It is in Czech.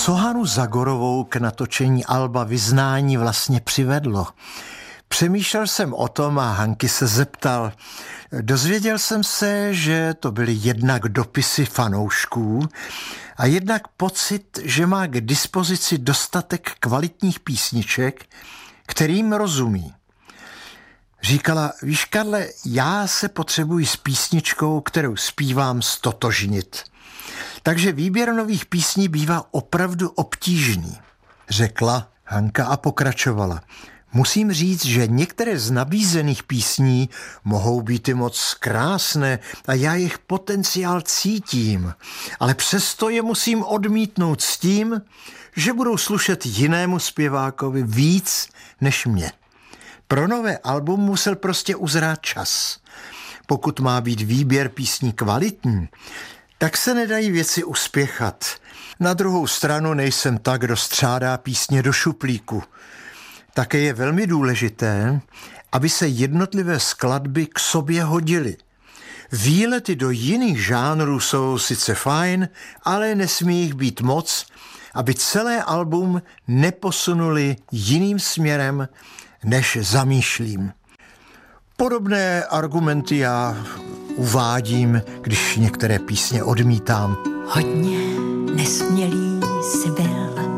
Co Hanu Zagorovou k natočení alba Vyznání vlastně přivedlo? Přemýšlel jsem o tom a Hanky se zeptal. Dozvěděl jsem se, že to byly jednak dopisy fanoušků a jednak pocit, že má k dispozici dostatek kvalitních písniček, kterým rozumí. Říkala, víš Karle, já se potřebuji s písničkou, kterou zpívám, stotožnit. Takže výběr nových písní bývá opravdu obtížný, řekla Hanka a pokračovala. Musím říct, že některé z nabízených písní mohou být i moc krásné a já jejich potenciál cítím, ale přesto je musím odmítnout s tím, že budou slušet jinému zpěvákovi víc než mě. Pro nové album musel prostě uzrát čas. Pokud má být výběr písní kvalitní, tak se nedají věci uspěchat. Na druhou stranu nejsem tak, kdo střádá písně do šuplíku. Také je velmi důležité, aby se jednotlivé skladby k sobě hodily. Výlety do jiných žánrů jsou sice fajn, ale nesmí jich být moc, aby celé album neposunuli jiným směrem, než zamýšlím. Podobné argumenty já uvádím, když některé písně odmítám. Hodně nesmělý si byl,